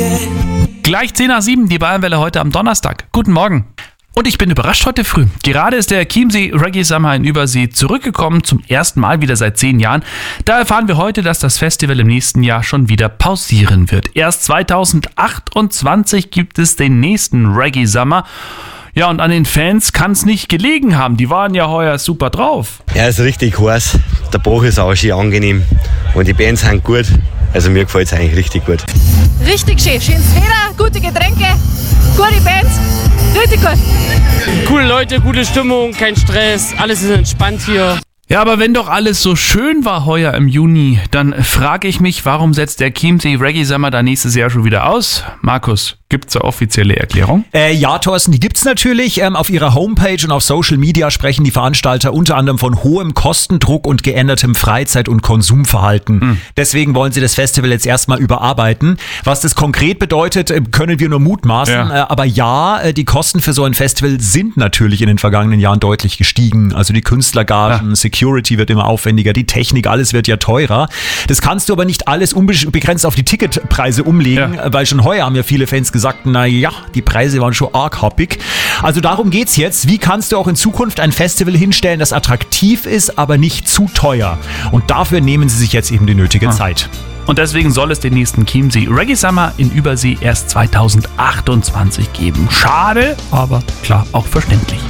Gleich 10:07, die Bayernwelle heute am Donnerstag. Guten Morgen. Und ich bin überrascht heute früh. Gerade ist der Chiemsee Reggae Summer in Übersee zurückgekommen, zum ersten Mal wieder seit 10 Jahren. Da erfahren wir heute, dass das Festival im nächsten Jahr schon wieder pausieren wird. Erst 2028 gibt es den nächsten Reggae Summer. Ja, und an den Fans kann es nicht gelegen haben. Die waren ja heuer super drauf. Ja, ist richtig heiß. Der Bach ist auch schön angenehm. Und die Bands sind gut. Also mir gefällt es eigentlich richtig gut. Richtig schön. Schönes Wetter, gute Getränke, gute Bands. Richtig gut. Coole Leute, gute Stimmung, kein Stress, alles ist entspannt hier. Ja, aber wenn doch alles so schön war heuer im Juni, dann frage ich mich, warum setzt der Chiemsee Reggae Summer da nächstes Jahr schon wieder aus? Markus, gibt's eine offizielle Erklärung? Ja, Thorsten, die gibt's natürlich. Auf ihrer Homepage und auf Social Media sprechen die Veranstalter unter anderem von hohem Kostendruck und geändertem Freizeit- und Konsumverhalten. Deswegen wollen sie das Festival jetzt erstmal überarbeiten. Was das konkret bedeutet, können wir nur mutmaßen. Ja. Aber ja, die Kosten für so ein Festival sind natürlich in den vergangenen Jahren deutlich gestiegen. Also die Künstlergagen, Security wird immer aufwendiger, die Technik, alles wird ja teurer. Das kannst du aber nicht alles unbegrenzt auf die Ticketpreise umlegen, weil schon heuer haben ja viele Fans gesagt, naja, die Preise waren schon arg happig. Also darum geht's jetzt. Wie kannst du auch in Zukunft ein Festival hinstellen, das attraktiv ist, aber nicht zu teuer? Und dafür nehmen sie sich jetzt eben die nötige Zeit. Und deswegen soll es den nächsten Chiemsee Reggae Summer in Übersee erst 2028 geben. Schade, aber klar, auch verständlich.